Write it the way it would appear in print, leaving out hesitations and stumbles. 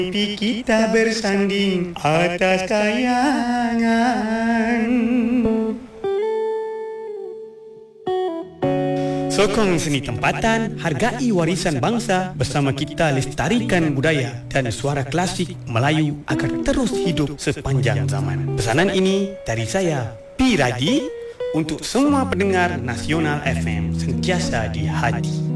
Mimpi kita bersanding atas kayangan. Sokong seni tempatan, hargai warisan bangsa. Bersama kita lestarikan budaya dan suara klasik Melayu agar terus hidup sepanjang zaman. Pesanan ini dari saya, P. Radi, untuk semua pendengar Nasional FM, sentiasa di hati.